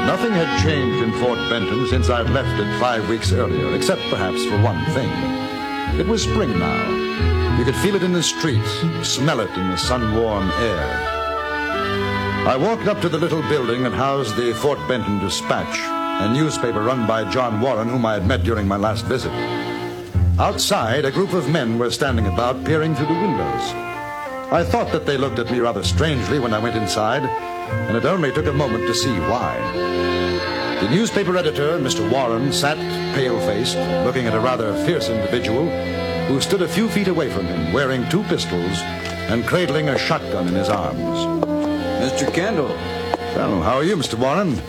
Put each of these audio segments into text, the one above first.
Nothing had changed in Fort Benton since I'd left it 5 weeks earlier, except perhaps for one thing. It was spring now. You could feel it in the streets, smell it in the sun-warm air. I walked up to the little building that housed the Fort Benton Dispatch, a newspaper run by John Warren, whom I had met during my last visit. Outside, a group of men were standing about, peering through the windows. I thought that they looked at me rather strangely when I went inside, and it only took a moment to see why. The newspaper editor, Mr. Warren, sat pale-faced, looking at a rather fierce individual who stood a few feet away from him, wearing 2 pistols and cradling a shotgun in his arms. Mr. Kendall. Well, how are you, Mr. Warren?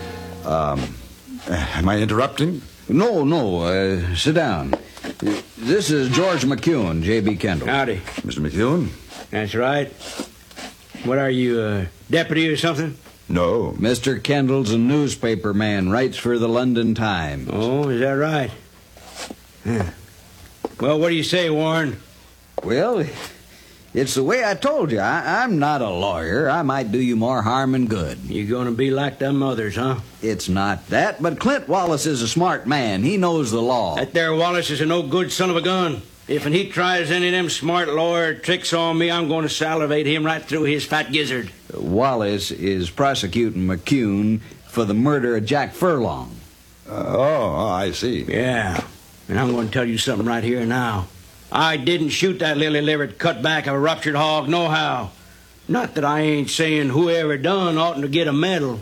Am I interrupting? No, sit down. This is George McEwen, J.B. Kendall. Howdy. Mr. McEwen? That's right. What are you, deputy or something? No. Mr. Kendall's a newspaper man, writes for the London Times. Oh, is that right? Yeah. Well, what do you say, Warren? Well, it's the way I told you. I'm not a lawyer. I might do you more harm than good. You gonna be like them others, huh? It's not that, but Clint Wallace is a smart man. He knows the law. That there Wallace is a no-good son of a gun. If he tries any of them smart lawyer tricks on me, I'm going to salivate him right through his fat gizzard. Wallace is prosecuting McEwen for the murder of Jack Furlong. I see. Yeah, and I'm going to tell you something right here now. I didn't shoot that lily-livered cutback of a ruptured hog nohow. Not that I ain't saying whoever done oughtn't to get a medal.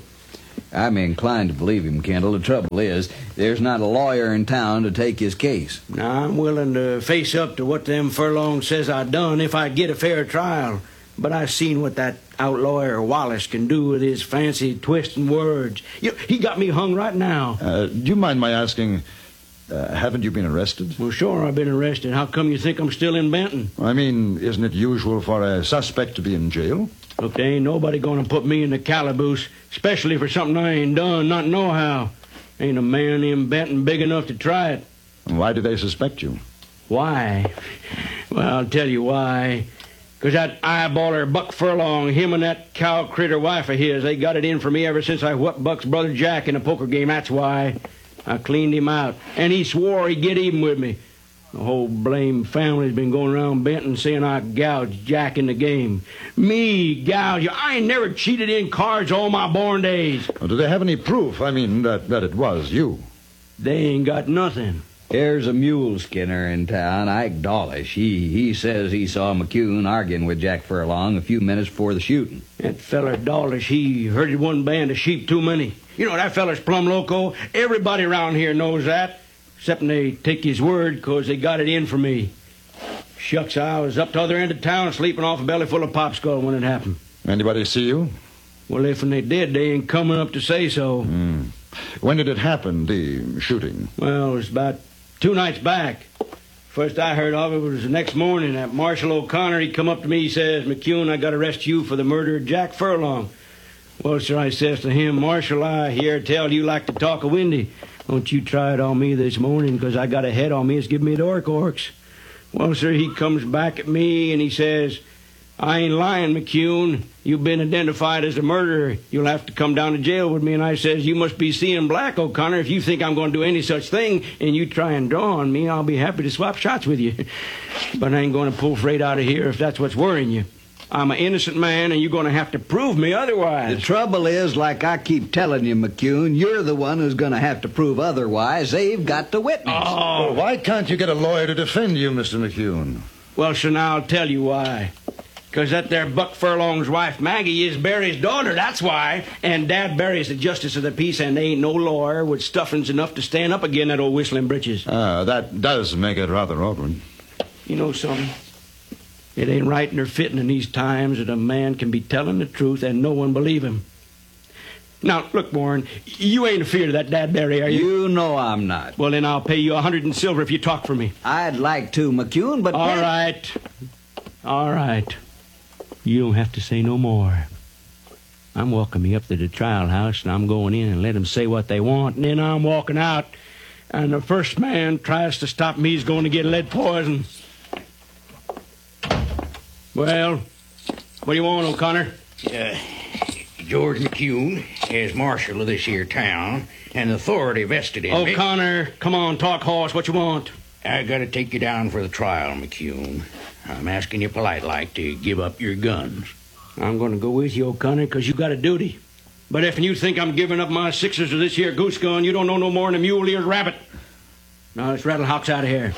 I'm inclined to believe him, Kendall. The trouble is, there's not a lawyer in town to take his case. Now, I'm willing to face up to what them Furlong says I done if I get a fair trial. But I've seen what that outlawyer Wallace can do with his fancy twisting words. He got me hung right now. Do you mind my asking, haven't you been arrested? Well, sure, I've been arrested. How come you think I'm still in Benton? I mean, isn't it usual for a suspect to be in jail? Look, there ain't nobody gonna put me in the calaboose, especially for something I ain't done, not nohow. Ain't a man in Benton big enough to try it. Why do they suspect you? Why? Well, I'll tell you why. 'Cause that eyeballer Buck Furlong, him and that cow critter wife of his, they got it in for me ever since I whooped Buck's brother Jack in a poker game, that's why. I cleaned him out, and he swore he'd get even with me. The whole blame family's been going around Benton saying I gouged Jack in the game. Me gouge you? I ain't never cheated in cards all my born days. Well, do they have any proof, that it was you? They ain't got nothing. There's a mule skinner in town, Ike Dawlish. He says he saw McEwen arguing with Jack Furlong a few minutes before the shooting. That feller Dawlish, he herded one band of sheep too many. You know, that feller's plumb loco. Everybody around here knows that. Except they take his word 'cause they got it in for me. Shucks, I was up to the other end of town sleeping off a belly full of popskull when it happened. Anybody see you? Well, if they did, they ain't coming up to say so. When did it happen, the shooting? Well, it was about 2 nights back. First I heard of it was the next morning. That Marshal O'Connor, he come up to me, he says, "McEwen, I got to arrest you for the murder of Jack Furlong." Well, sir, I says to him, "Marshal, I hear tell you like to talk a windy. Don't you try it on me this morning, 'cause I got a head on me. It's giving me the orks. Well, sir, he comes back at me and he says, "I ain't lying, McEwen. You've been identified as a murderer. You'll have to come down to jail with me." And I says, "You must be seeing black, O'Connor. If you think I'm going to do any such thing and you try and draw on me, I'll be happy to swap shots with you. But I ain't going to pull freight out of here if that's what's worrying you. I'm an innocent man, and you're going to have to prove me otherwise." The trouble is, like I keep telling you, McEwen, you're the one who's going to have to prove otherwise. They've got the witness. Well, why can't you get a lawyer to defend you, Mr. McEwen? Well, sir, now I'll tell you why. 'Cause that there Buck Furlong's wife, Maggie, is Barry's daughter, that's why. And Dad Barry's the justice of the peace, and there ain't no lawyer with stuffings enough to stand up again that old whistling britches. That does make it rather awkward. You know something? It ain't right nor fitting in these times that a man can be telling the truth and no one believe him. Now, look, Warren, you ain't afeard of that Dad Barry, are you? You know I'm not. Well, then I'll pay you 100 in silver if you talk for me. I'd like to, McEwen, but... All right. You don't have to say no more. I'm walking me up to the trial house, and I'm going in and let them say what they want, and then I'm walking out, and the first man tries to stop me is going to get lead poison. Well, what do you want, O'Connor? George McCune, as marshal of this here town, and authority vested in me. O'Connor, come on, talk horse. What you want? I gotta take you down for the trial, McCune. I'm asking you polite-like to give up your guns. I'm going to go with you, O'Connor, because you got a duty. But if you think I'm giving up my sixes to this here goose gun, you don't know no more than a mule-eared rabbit. Now, let's rattle Hawks out of here.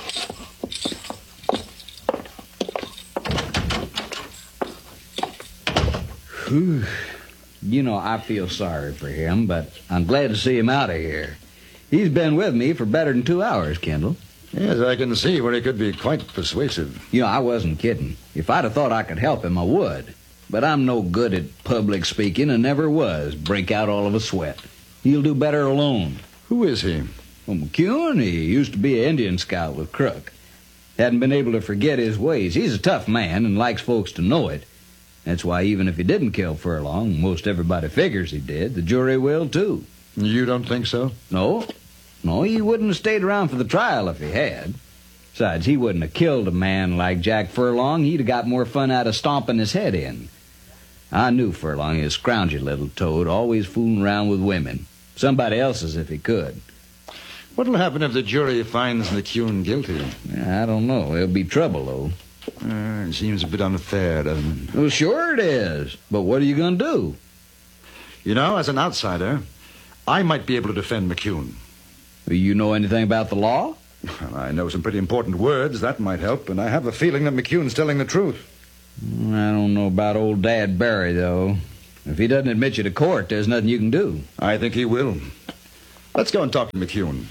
Whew. You know, I feel sorry for him, but I'm glad to see him out of here. He's been with me for better than 2 hours, Kendall. Yes, I can see where he could be quite persuasive. You know, I wasn't kidding. If I'd have thought I could help him, I would. But I'm no good at public speaking and never was. Break out all of a sweat. He'll do better alone. Who is he? Well, McCune, he used to be an Indian scout with Crook. Hadn't been able to forget his ways. He's a tough man and likes folks to know it. That's why even if he didn't kill Furlong, most everybody figures he did, the jury will, too. You don't think so? No, he wouldn't have stayed around for the trial if he had. Besides, he wouldn't have killed a man like Jack Furlong. He'd have got more fun out of stomping his head in. I knew Furlong, his scroungy little toad, always fooling around with women. Somebody else's if he could. What'll happen if the jury finds McCune guilty? I don't know. There'll be trouble, though. It seems a bit unfair, doesn't it? Well, sure it is. But what are you going to do? You know, as an outsider, I might be able to defend McCune. You know anything about the law? Well, I know some pretty important words. That might help. And I have a feeling that McCune's telling the truth. I don't know about old Dad Barry, though. If he doesn't admit you to court, there's nothing you can do. I think he will. Let's go and talk to McCune.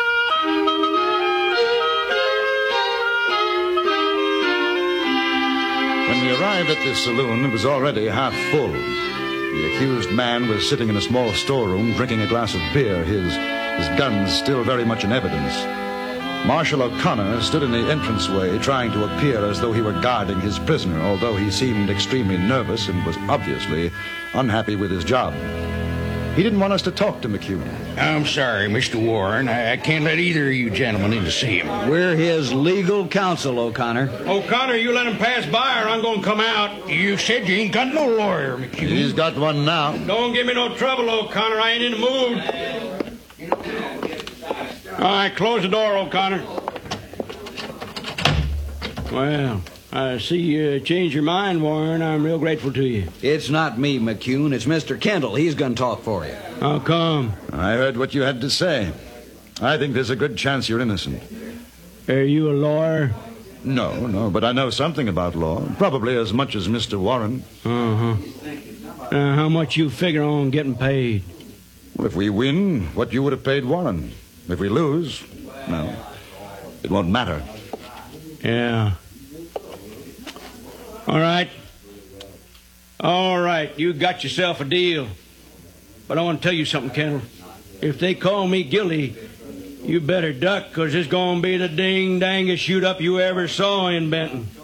When we arrived at the saloon, it was already half full. The accused man was sitting in a small storeroom drinking a glass of beer, his guns still very much in evidence. Marshal O'Connor stood in the entranceway trying to appear as though he were guarding his prisoner, although he seemed extremely nervous and was obviously unhappy with his job. He didn't want us to talk to McCune. I'm sorry, Mr. Warren. I can't let either of you gentlemen in to see him. We're his legal counsel, O'Connor. O'Connor, you let him pass by or I'm going to come out. You said you ain't got no lawyer, McCune. He's got one now. Don't give me no trouble, O'Connor. I ain't in the mood. All right, close the door, O'Connor. Well, I see you changed your mind, Warren. I'm real grateful to you. It's not me, McCune. It's Mr. Kendall. He's going to talk for you. How come? I heard what you had to say. I think there's a good chance you're innocent. Are you a lawyer? No, but I know something about law. Probably as much as Mr. Warren. Uh-huh. How much you figure on getting paid? Well, if we win, what you would have paid Warren. If we lose, well, it won't matter. Yeah. All right, you got yourself a deal. But I want to tell you something, Kendall. If they call me guilty, you better duck, because it's going to be the ding-dangest shoot-up you ever saw in Benton.